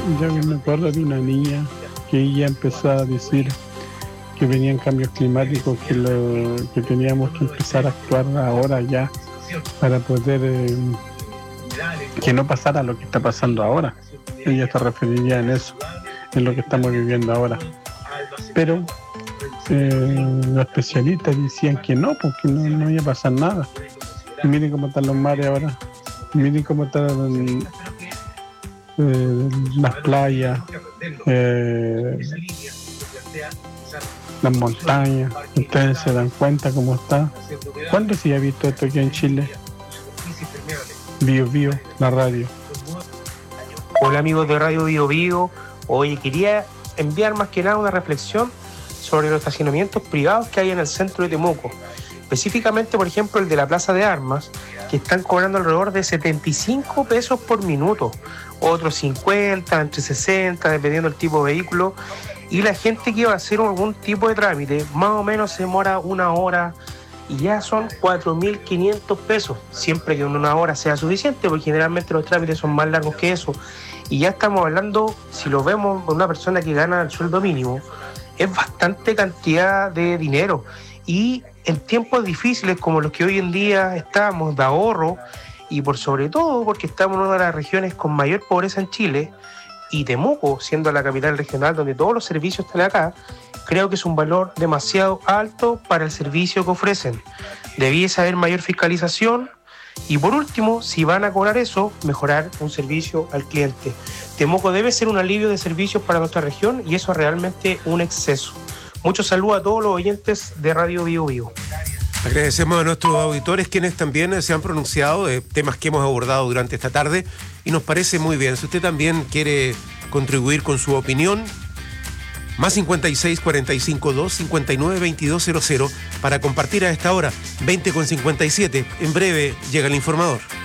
yo me acuerdo de una niña que ella empezó a decir que venían cambios climáticos, que teníamos que empezar a actuar ahora ya para poder que no pasara lo que está pasando ahora. Ella se referiría en eso, en lo que estamos viviendo ahora. Pero los especialistas decían que no, porque no iba a pasar nada. Y miren cómo están los mares ahora, miren cómo están las playas, las montañas. Ustedes se dan cuenta cómo está. ¿Cuándo se ha visto esto aquí en Chile? Bio Bio, la radio. Hola amigos de Radio Bio Bio. Oye, quería enviar más que nada una reflexión sobre los estacionamientos privados que hay en el centro de Temuco. Específicamente, por ejemplo, el de la Plaza de Armas, que están cobrando alrededor de 75 pesos por minuto. Otros 50, entre 60, dependiendo del tipo de vehículo. Y la gente que va a hacer algún tipo de trámite, más o menos se demora una hora y ya son 4.500 pesos, siempre que una hora sea suficiente, porque generalmente los trámites son más largos que eso. Y ya estamos hablando, si lo vemos con una persona que gana el sueldo mínimo, es bastante cantidad de dinero. Y en tiempos difíciles como los que hoy en día estamos, de ahorro, y por sobre todo porque estamos en una de las regiones con mayor pobreza en Chile, y Temuco, siendo la capital regional donde todos los servicios están acá, creo que es un valor demasiado alto para el servicio que ofrecen. Debiese haber mayor fiscalización y, por último, si van a cobrar eso, mejorar un servicio al cliente. Temuco debe ser un alivio de servicios para nuestra región y eso es realmente un exceso. Muchos saludos a todos los oyentes de Radio Bio Bio. Agradecemos a nuestros auditores quienes también se han pronunciado de temas que hemos abordado durante esta tarde y nos parece muy bien. Si usted también quiere contribuir con su opinión, más 56 45 2 59 22 00 para compartir a esta hora, 20:57. En breve llega el informador.